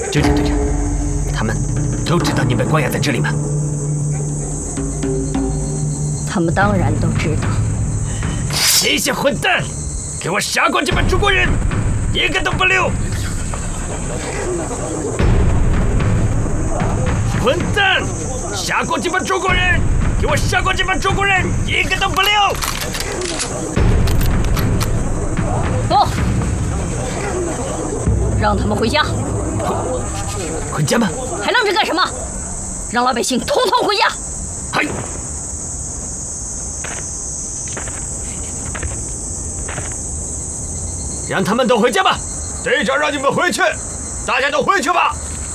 队长，他们都知道你被关押在这里吗？ 他们当然都知道。 这些混蛋，给我杀光这帮中国人，一个都不留！混蛋，杀光这帮中国人！给我杀光这帮中国人，一个都不留！ 不，让他们回家。 回家吗？ 还愣着干什么？让老百姓统统回家！ 嗨！让他们都回家吧。 队长让你们回去，大家都回去吧。